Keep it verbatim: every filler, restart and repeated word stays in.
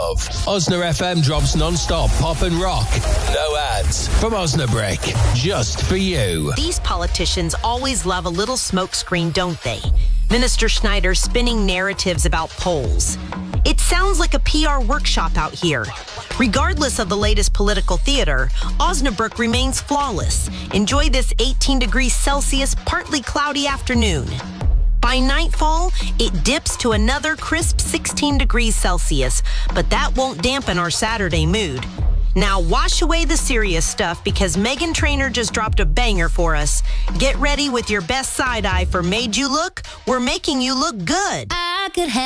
love. Osna F M drops non-stop pop and rock. No ads. From Osnabrick. Just for you. These politicians always love a little smokescreen, don't they? Minister Schneider spinning narratives about polls. It sounds like a P R workshop out here. Regardless of the latest political theater, Osnabrick remains flawless. Enjoy this eighteen degrees Celsius, partly cloudy afternoon. By nightfall, it dips to another crisp sixteen degrees Celsius, but that won't dampen our Saturday mood. Now wash away the serious stuff because Meghan Trainor just dropped a banger for us. Get ready with your best side eye for Made You Look. We're making you look good. I could have